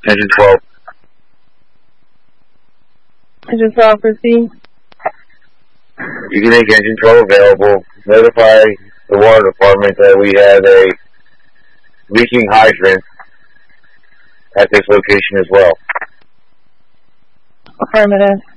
Engine 12. Engine 12, proceed. You can make engine 12 available. Notify the water department that we have a leaking hydrant at this location as well. Affirmative.